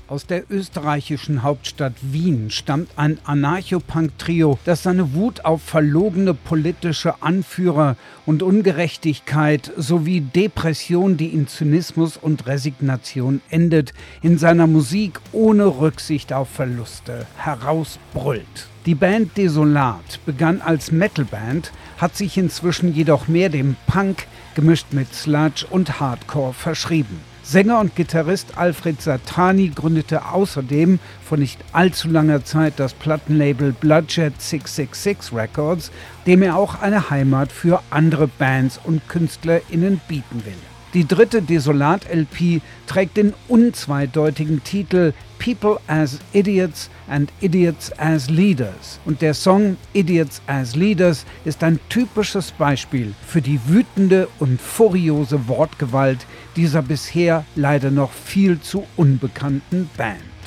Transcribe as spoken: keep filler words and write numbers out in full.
Aus der österreichischen Hauptstadt Wien stammt ein Anarcho-Punk-Trio, das seine Wut auf verlogene politische Anführer und Ungerechtigkeit sowie Depression, die in Zynismus und Resignation endet, in seiner Musik ohne Rücksicht auf Verluste herausbrüllt. Die Band Desolat begann als Metalband, hat sich inzwischen jedoch mehr dem Punk, gemischt mit Sludge und Hardcore, verschrieben. Sänger und Gitarrist Alfred Satani gründete außerdem vor nicht allzu langer Zeit das Plattenlabel Bloodshed sechs sechs sechs Records, dem er auch eine Heimat für andere Bands und KünstlerInnen bieten will. Die dritte Desolat-L P trägt den unzweideutigen Titel People as Idiots and Idiots as Leaders und der Song Idiots as Leaders ist ein typisches Beispiel für die wütende und furiose Wortgewalt dieser bisher leider noch viel zu unbekannten Band.